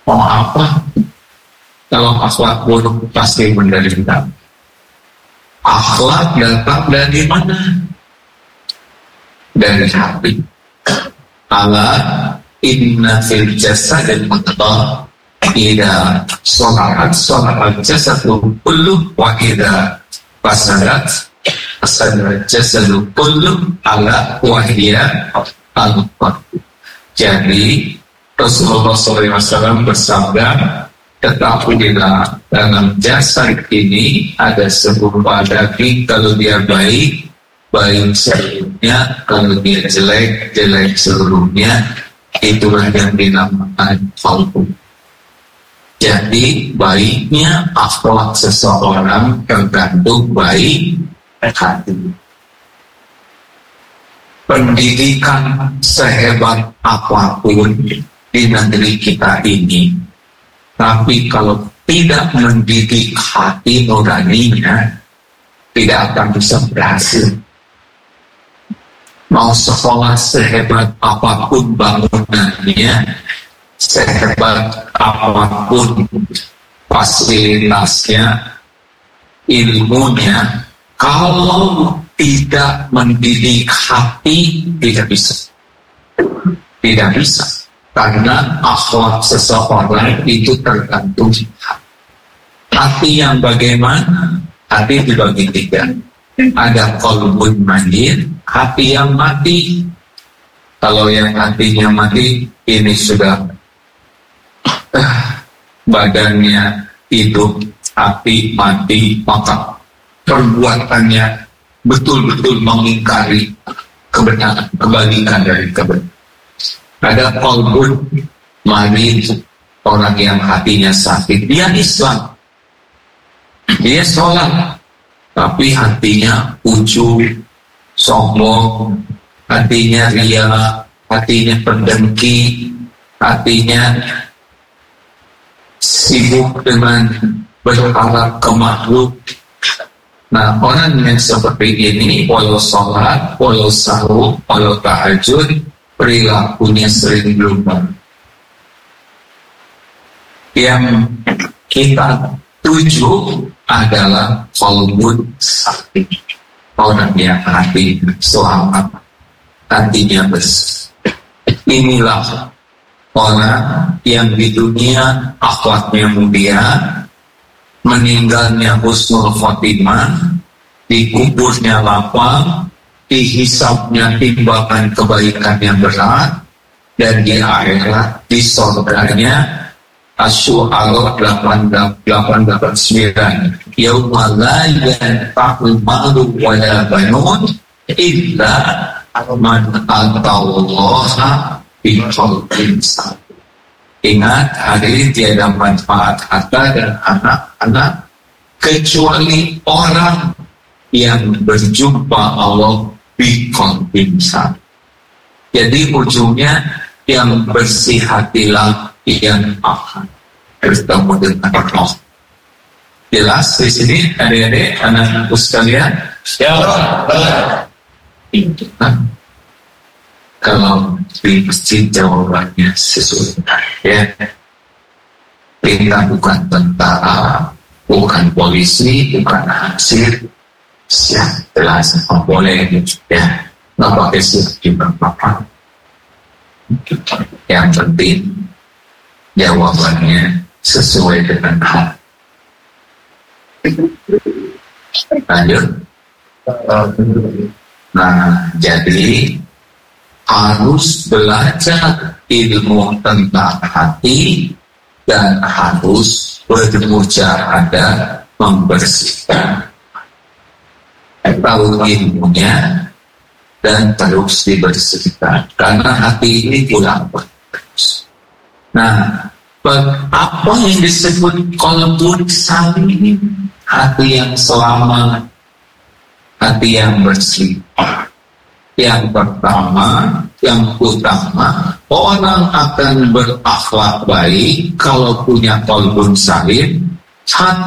Mau apa? Kalau akhlak buruk pasti menderita. Akhlak datang dari mana? Dari hati. Ala inna fil jasadil mudghah idza salahat jasadu kulluh wa idza fasadat jasadu kulluh ala wahya al-qalb. Jadi Rasulullah SAW bersabda, ketahuilah dalam jasad ini ada sebuah daging, kalau dia baik, baik seluruhnya, kalau dia jelek, jelek seluruhnya. Itulah yang dinamakan qalbu. Jadi baiknya akhlak seseorang tergantung baik hati. Pendidikan sehebat apapun di negeri kita ini, tapi kalau tidak mendidik hati nuraninya, tidak akan bisa berhasil. Mau sekolah sehebat apapun bangunannya, sehebat apapun fasilitasnya, ilmunya, kalau tidak mendidik hati, tidak bisa. Tidak bisa. Karena akhlak seseorang itu tergantung hati yang bagaimana. Hati dibagi tiga. Ada qalbun mandir, hati yang mati. Kalau yang hatinya mati, ini sudah badannya hidup, hati mati, maka perbuatannya betul-betul mengingkari kebenaran, kebalikan dari kebenaran. Ada qalbun mandir, orang yang hatinya sakit, dia Islam, dia sholat, tapi hatinya ujub, sombong, hatinya ria, hatinya pendengki, hatinya sibuk dengan berharap ke makhluk. Nah, orang yang seperti ini, walau sholat, walau sahur, walau tahajud, perilakunya sering berubah. Yang kita tuju adalah qalbun sakti, orang yang hati selamat, hatinya bersih. Inilah orang yang di dunia akhlaknya mulia, meninggalnya husnul khotimah, dikuburnya lapang, dihisabnya timbangan kebaikan yang berat, dan di akhirat di surganya Asy-Syu'ara 889, yauma la yanfa'u malun wa la banun illa man atallaha biqalbin salim. Ingat, hari ini tiada manfaat harta dan anak-anak kecuali orang yang berjumpa Allah biqalbin salim. Jadi ujungnya yang bersih hatilah yang akan bertemu dengan Allah. Jelas di sini adik-adik, anak-anakku sekalian? Ya. Itu kan kalau di masjid jawabannya sesuai. Ya. Kita bukan tentara, bukan polisi, bukan hansip. Siap, jelas, boleh ya. Nggak pakai siap juga apa-apa. Yang penting jawabannya sesuai dengan hal. Lanjut. Nah, jadi harus belajar ilmu tentang hati dan harus bermujahadah membersihkan. Tahu ilmunya dan terus dibersihkan, karena hati ini pulang terus. Nah, apa yang disebut qalbun salim? Hati yang selamat, hati yang bersih. Yang pertama, yang utama, orang akan berakhlak baik kalau punya qalbun salim. Hati